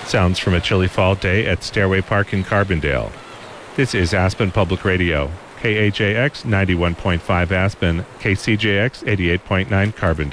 Sounds from a chilly fall day at Stairway Park in Carbondale. This is Aspen Public Radio, KAJX 91.5 Aspen, KCJX 88.9 Carbondale.